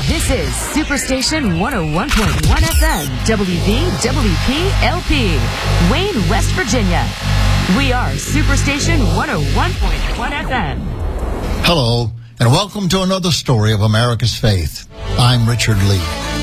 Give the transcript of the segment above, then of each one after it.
This is Superstation 101.1 FM, WVWP-LP, Wayne, West Virginia. We are Superstation 101.1 FM. Hello, and welcome to another story of America's faith. I'm Richard Lee.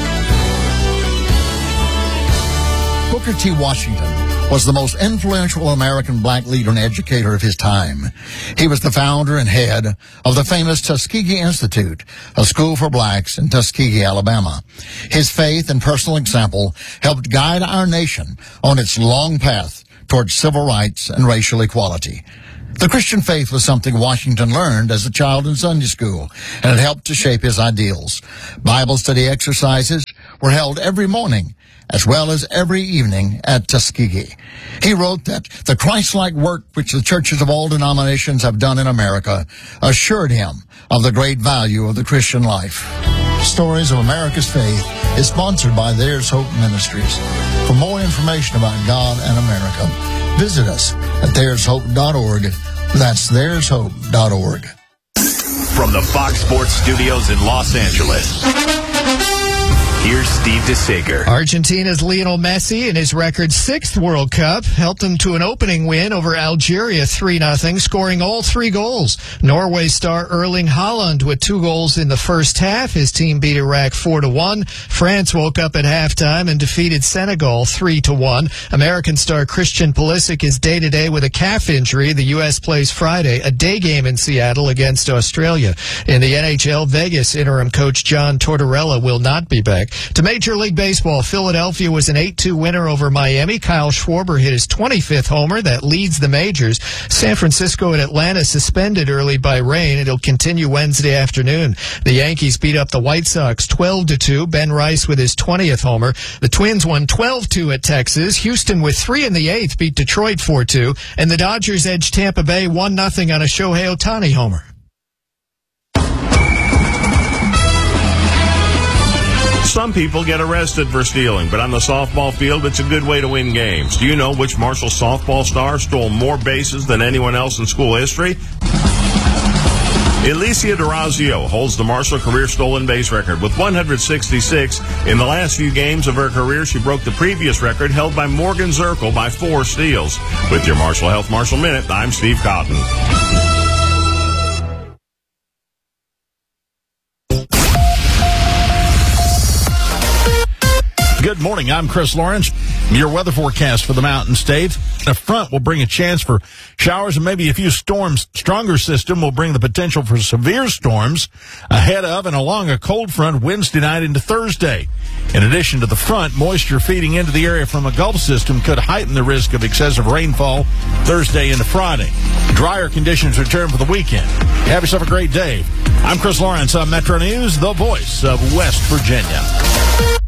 Booker T. Washington was the most influential American black leader and educator of his time. He was the founder and head of the famous Tuskegee Institute, a school for blacks in Tuskegee, Alabama. His faith and personal example helped guide our nation on its long path towards civil rights and racial equality. The Christian faith was something Washington learned as a child in Sunday school, and it helped to shape his ideals. Bible study exercises were held every morning, as well as every evening at Tuskegee. He wrote that the Christ-like work which the churches of all denominations have done in America assured him of the great value of the Christian life. Stories of America's Faith is sponsored by There's Hope Ministries. For more information about God and America, visit us at there'shope.org. That's there'shope.org. From the Fox Sports Studios in Los Angeles, here's Steve DeSager. Argentina's Lionel Messi in his record 6th World Cup helped them to an opening win over Algeria 3-0, scoring all 3 goals. Norway star Erling Haaland with 2 goals in the first half. His team beat Iraq 4-1. France woke up at halftime and defeated Senegal 3-1. American star Christian Pulisic is day-to-day with a calf injury. The U.S. plays Friday, a day game in Seattle against Australia. In the NHL, Vegas interim coach John Tortorella will not be back. To Major League Baseball, Philadelphia was an 8-2 winner over Miami. Kyle Schwarber hit his 25th homer. That leads the majors. San Francisco and Atlanta suspended early by rain. It'll continue Wednesday afternoon. The Yankees beat up the White Sox 12-2. Ben Rice with his 20th homer. The Twins won 12-2 at Texas. Houston with 3 in the 8th beat Detroit 4-2. And the Dodgers edged Tampa Bay 1-0 on a Shohei Ohtani homer. Some people get arrested for stealing, but on the softball field, it's a good way to win games. Do you know which Marshall softball star stole more bases than anyone else in school history? Alicia D'Orazio holds the Marshall career stolen base record with 166. In the last few games of her career, she broke the previous record held by Morgan Zirkle by 4 steals. With your Marshall Health Marshall Minute, I'm Steve Cotton. Good morning. I'm Chris Lawrence. Your weather forecast for the Mountain States. A front will bring a chance for showers and maybe a few storms. Stronger system will bring the potential for severe storms ahead of and along a cold front Wednesday night into Thursday. In addition to the front, moisture feeding into the area from a Gulf system could heighten the risk of excessive rainfall Thursday into Friday. Drier conditions return for the weekend. Have yourself a great day. I'm Chris Lawrence on Metro News, the voice of West Virginia.